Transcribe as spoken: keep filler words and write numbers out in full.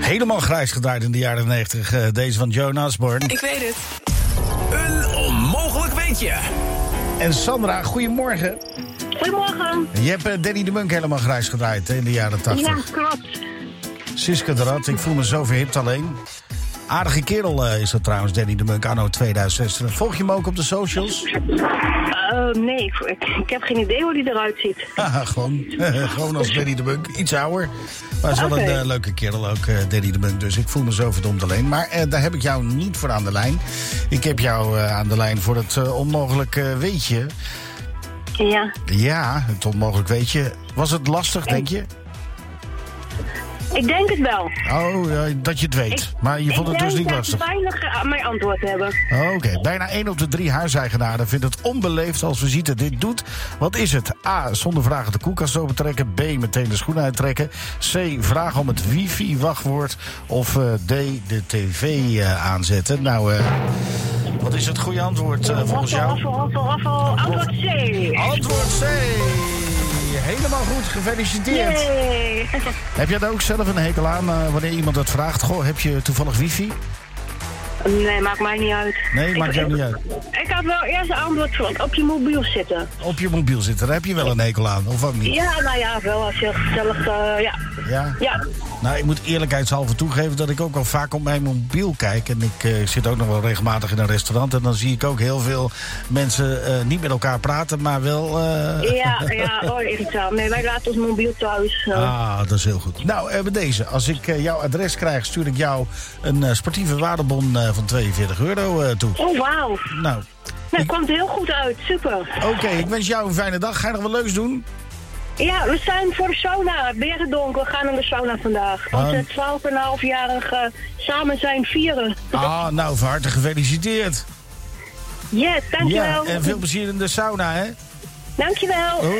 Helemaal grijs gedraaid in de jaren negentig. Uh, deze van Joan Osborne. Ik weet het. Een onmogelijk weetje. En Sandra, goedemorgen. Goedemorgen. Je hebt uh, Danny de Munk helemaal grijs gedraaid hè, in de jaren tachtig. Ja, klopt. Siska de Rad, ik voel me zo verhipt alleen. Aardige kerel uh, is dat trouwens, Danny de Munk, anno tweeduizend zestien. Volg je hem ook op de socials? Uh, nee, ik, ik, ik heb geen idee hoe die eruit ziet. Haha, gewoon, gewoon als Danny de Munk. Iets ouder. Maar is wel Okay. een uh, leuke kerel ook, uh, Danny de Munk. Dus ik voel me zo verdomd alleen. Maar uh, daar heb ik jou niet voor aan de lijn. Ik heb jou uh, aan de lijn voor het uh, onmogelijk uh, weetje. Ja. Ja, het onmogelijk weetje. Was het lastig, denk je? Ik denk het wel. Oh, uh, dat je het weet. Ik- maar je vond het dus niet lastig. Ik denk dat weinig aan mijn antwoord hebben. Oké, okay. Bijna één op de drie huiseigenaren vindt het onbeleefd als visite dit doet. Wat is het? A. Zonder vragen de koelkast opentrekken. B. Meteen de schoenen uittrekken. C. Vragen om het wifi-wachtwoord. Of uh, D. De tv uh, aanzetten. Nou, uh, wat is het goede antwoord uh, volgens jou? Raffel, raffel, raffel. Antwoord C. Antwoord C. Helemaal goed, gefeliciteerd. Yay. Heb jij daar ook zelf een hekel aan uh, wanneer iemand dat vraagt? Goh, heb je toevallig wifi? Nee, maakt mij niet uit. Nee, maakt jou ik, niet uit. Ik had wel eerst een antwoord van op je mobiel zitten. Op je mobiel zitten, daar heb je wel een hekel aan, of ook niet? Ja, nou ja, wel als je gezellig, uh, ja. Ja? Ja. Nou, ik moet eerlijkheidshalve toegeven dat ik ook wel vaak op mijn mobiel kijk. En ik uh, zit ook nog wel regelmatig in een restaurant. En dan zie ik ook heel veel mensen uh, niet met elkaar praten, maar wel... Uh... Ja, ja, oh, irritant. Nee, wij laten ons mobiel thuis. Uh. Ah, dat is heel goed. Nou, uh, bij deze, als ik uh, jouw adres krijg, stuur ik jou een uh, sportieve waardebon uh, van tweeënveertig euro uh, toe. Oh, wauw. Nou, Dat ik... komt heel goed uit, super. Oké, okay, ik wens jou een fijne dag. Ga je nog wat leuks doen? Ja, we zijn voor de sauna. Berendonk, we gaan naar de sauna vandaag. Onze twaalf en een halfjarige samen zijn vieren. Ah, nou, van harte gefeliciteerd. Yes, dankjewel. Ja, en veel plezier in de sauna, hè? Dankjewel. Hoi.